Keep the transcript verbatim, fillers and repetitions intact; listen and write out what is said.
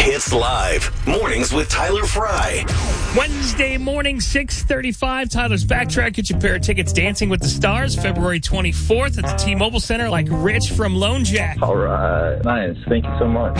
Hits Live. Mornings with Tyler Fry. Wednesday morning, six thirty-five. Tyler's Backtrack. Get your pair of tickets. Dancing with the Stars, February twenty-fourth at the T-Mobile Center, like Rich from Lone Jack. All right. Nice. Thank you so much.